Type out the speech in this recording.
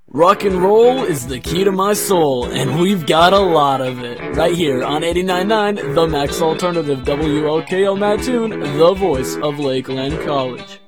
Rock and roll is the key to my soul, and we've got a lot of it. Right here on 89.9, The Max Alternative, WLKL Mattoon, the voice of Lakeland College.